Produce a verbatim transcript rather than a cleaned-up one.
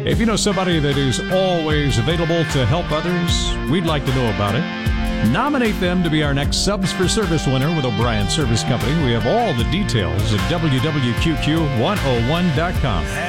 If you know somebody that is always available to help others, we'd like to know about it. Nominate them to be our next Subs for Service winner with O'Brien Service Company. We have all the details at W W Q Q one oh one dot com.